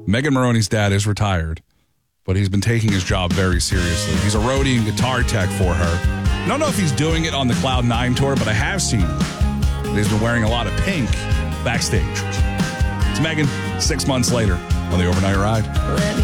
Megan Maroney's dad is retired, but he's been taking his job very seriously. He's a roadie and guitar tech for her. I don't know if he's doing it on the Cloud 9 tour, but I have seen that he's been wearing a lot of pink backstage. It's Megan, 6 months later on the Overnight Ride.